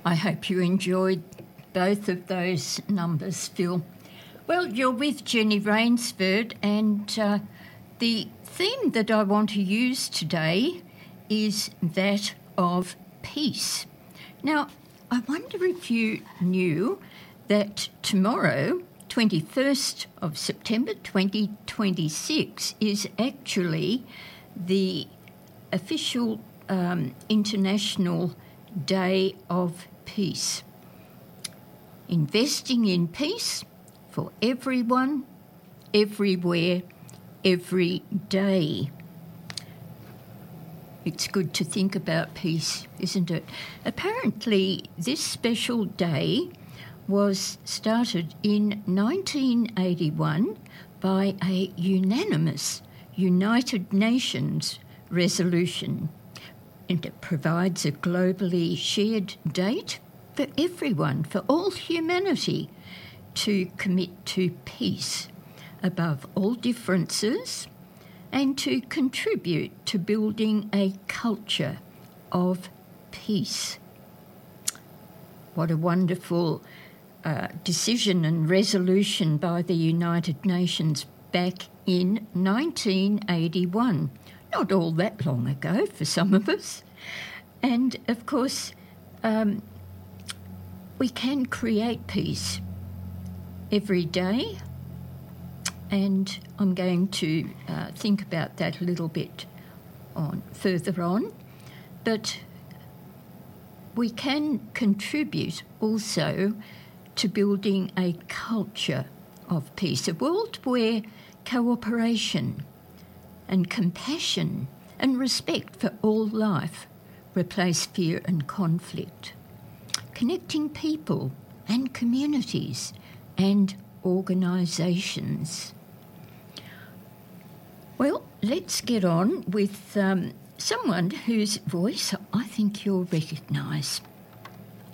I hope you enjoyed both of those numbers, Phil. Well, you're with Jenny Rainsford, and the theme that I want to use today is that of peace. Now, I wonder if you knew that tomorrow, 21st of September 2026, is actually the official International Day of Peace. Investing in peace for everyone, everywhere, every day. It's good to think about peace, isn't it? Apparently, this special day was started in 1981 by a unanimous United Nations resolution, and it provides a globally shared date for everyone, for all humanity, to commit to peace above all differences and to contribute to building a culture of peace. What a wonderful decision and resolution by the United Nations back in 1981. Not all that long ago for some of us. And, of course, we can create peace every day, and I'm going to think about that a little bit further on. But we can contribute also to building a culture of peace, a world where cooperation and compassion and respect for all life replace fear and conflict, connecting people and communities and organisations. Well, let's get on with someone whose voice I think you'll recognise.